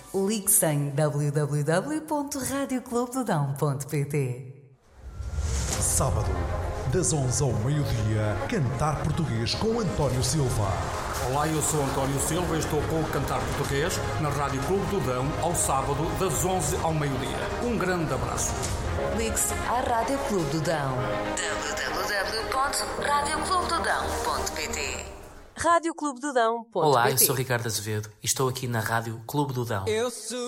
Ligue-se em www.radioclubedodão.pt. Sábado, das 11 ao meio-dia, Cantar Português com António Silva. Olá, eu sou António Silva e estou com o Cantar Português na Rádio Clube do Dão, ao sábado, das 11 ao meio-dia. Um grande abraço. Ligue-se à Rádio Clube do Dão. www.radioclubedodão.pt. Rádio Clube do Dão. Olá, eu sou Ricardo Azevedo e estou aqui na Rádio Clube do Dão.